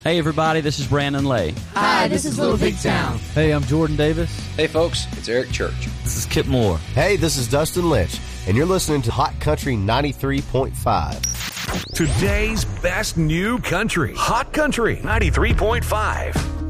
Hey, everybody, this is Brandon Lay. Hi, this is Little Big Town. Hey, I'm Jordan Davis. Hey, folks, it's Eric Church. This is Kip Moore. Hey, this is Dustin Lynch, and you're listening to Hot Country 93.5. Today's best new country. Hot Country 93.5.